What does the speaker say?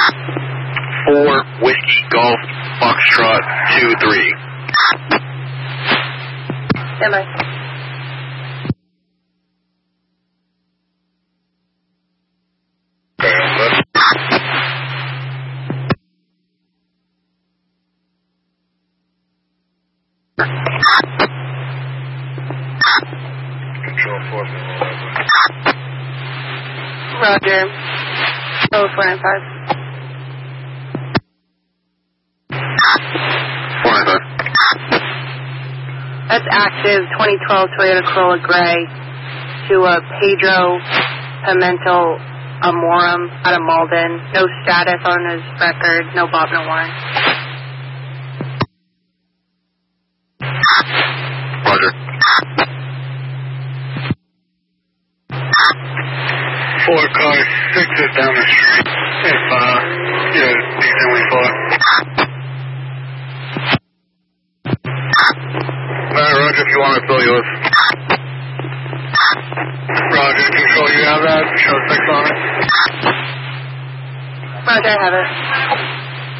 4 Whiskey Golf Foxtrot 2-3. Stand by. Control 4. Roger. 495. 495. That's active 2012 Toyota Corolla Gray to Pedro Pimento Amorum out of Malden. No status on his record. No bob, no warrant. Roger. 4 cars, 6 is down the street. If, decently far. Roger, if you want to fill yours. Roger, control, you have that? Show 6 on it. Roger, I have it.